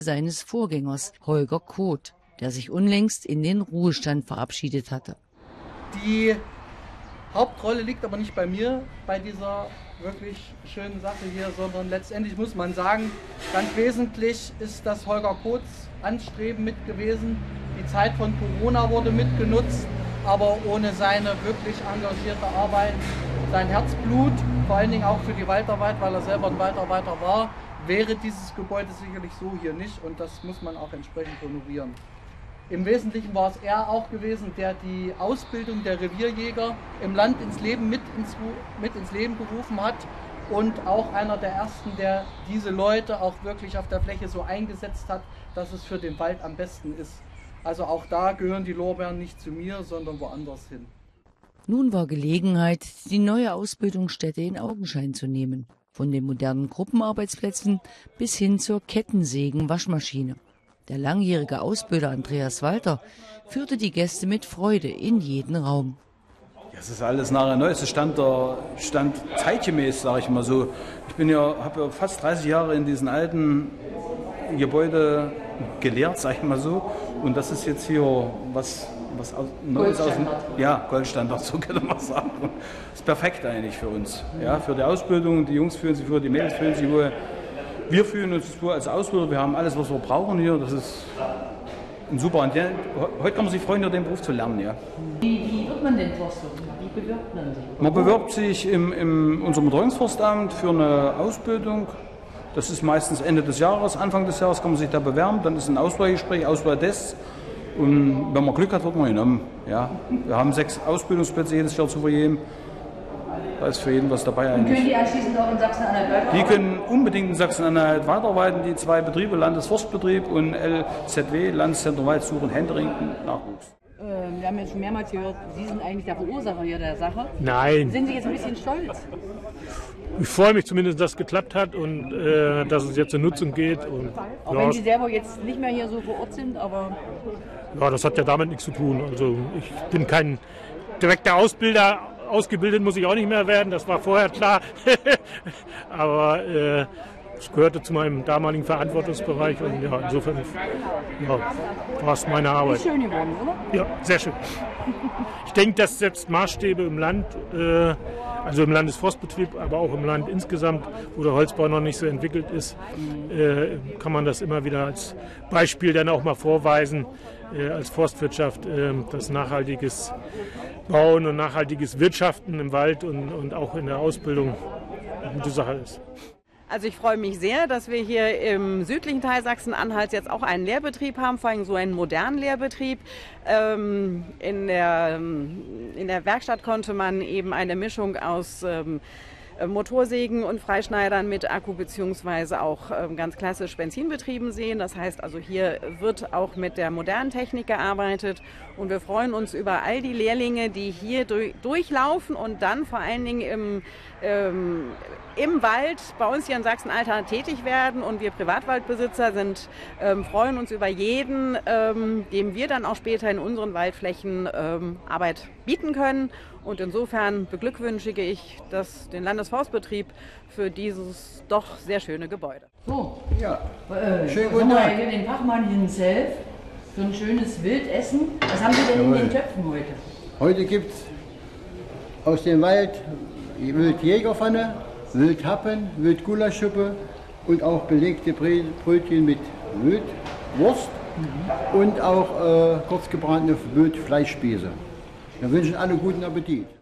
seines Vorgängers Holger Koth, der sich unlängst in den Ruhestand verabschiedet hatte. Die Hauptrolle liegt aber nicht bei mir, bei dieser wirklich schönen Sache hier, sondern letztendlich muss man sagen, ganz wesentlich ist das Holger Koths Anstreben mit gewesen. Die Zeit von Corona wurde mitgenutzt, aber ohne seine wirklich engagierte Arbeit, sein Herzblut, vor allen Dingen auch für die Waldarbeiter, weil er selber ein Waldarbeiter war, wäre dieses Gebäude sicherlich so hier nicht, und das muss man auch entsprechend honorieren. Im Wesentlichen war es er auch gewesen, der die Ausbildung der Revierjäger im Land mit ins Leben gerufen hat, und auch einer der ersten, der diese Leute auch wirklich auf der Fläche so eingesetzt hat, dass es für den Wald am besten ist. Also auch da gehören die Lorbeeren nicht zu mir, sondern woanders hin. Nun war Gelegenheit, die neue Ausbildungsstätte in Augenschein zu nehmen. Von den modernen Gruppenarbeitsplätzen bis hin zur Kettensägen-Waschmaschine. Der langjährige Ausbilder Andreas Walter führte die Gäste mit Freude in jeden Raum. Das ist alles nachher neu, es stand zeitgemäß, sage ich mal so. Ich habe ja fast 30 Jahre in diesen alten Gebäude gelehrt, sage ich mal so. Und das ist jetzt hier was Neues aus dem Goldstandard, so kann man sagen. Das ist perfekt eigentlich für uns, ja, für die Ausbildung. Die Jungs fühlen sich wohl, die Mädels fühlen sich wohl. Wir fühlen uns wohl als Ausbilder, wir haben alles, was wir brauchen hier. Das ist ein super. Heute kann man sich freuen, den Beruf zu lernen. Ja. Wie wird man denn Forstwirt? Wie bewirbt man sich? Man bewirbt sich in unserem Betreuungsforstamt für eine Ausbildung. Das ist meistens Ende des Jahres, Anfang des Jahres kann man sich da bewerben. Dann ist ein Auswahlgespräch, Auswahltests. Und wenn man Glück hat, wird man genommen. Ja. Wir haben 6 Ausbildungsplätze jedes Jahr zu vergeben. Da ist für jeden was dabei. Und können die anschließend auch in Sachsen-Anhalt weiterarbeiten? Die können unbedingt in Sachsen-Anhalt weiterarbeiten. Die 2 Betriebe, Landesforstbetrieb und LZW, Landeszentrum Waldsuche und Händering, Nachwuchs. Wir haben jetzt schon mehrmals gehört, Sie sind eigentlich der Verursacher hier der Sache. Nein. Sind Sie jetzt ein bisschen stolz? Ich freue mich zumindest, dass es geklappt hat und dass es jetzt in Nutzung geht. Und, auch wenn Sie selber jetzt nicht mehr hier so vor Ort sind, aber... Ja, das hat ja damit nichts zu tun. Also ich bin kein direkter Ausbilder. Ausgebildet muss ich auch nicht mehr werden, das war vorher klar. Aber es gehörte zu meinem damaligen Verantwortungsbereich und ja, insofern war es meine Arbeit. Ist schön geworden, oder? Ja, sehr schön. Ich denke, das setzt Maßstäbe im Land, also im Landesforstbetrieb, aber auch im Land insgesamt, wo der Holzbau noch nicht so entwickelt ist, kann man das immer wieder als Beispiel dann auch mal vorweisen, als Forstwirtschaft, dass nachhaltiges Bauen und nachhaltiges Wirtschaften im Wald und auch in der Ausbildung eine gute Sache ist. Also ich freue mich sehr, dass wir hier im südlichen Teil Sachsen-Anhalts jetzt auch einen Lehrbetrieb haben, vor allem so einen modernen Lehrbetrieb. In der Werkstatt konnte man eben eine Mischung aus Motorsägen und Freischneidern mit Akku bzw. auch ganz klassisch Benzinbetrieben sehen. Das heißt also, hier wird auch mit der modernen Technik gearbeitet und wir freuen uns über all die Lehrlinge, die hier durchlaufen und dann vor allen Dingen im Wald bei uns hier in Sachsen-Anhalt tätig werden, und wir Privatwaldbesitzer freuen uns über jeden, dem wir dann auch später in unseren Waldflächen Arbeit bieten können. Und insofern beglückwünsche ich den Landesforstbetrieb für dieses doch sehr schöne Gebäude. So, Ja, schönen guten Tag. Hier den Fachmann himself für ein schönes Wildessen. Was haben Sie denn in den Töpfen heute? Heute gibt es aus dem Wald Wildjägerpfanne, Wildhappen, Wildgulaschsuppe und auch belegte Brötchen mit Wildwurst und auch kurz gebratene Wildfleischspieße. Wir wünschen alle guten Appetit.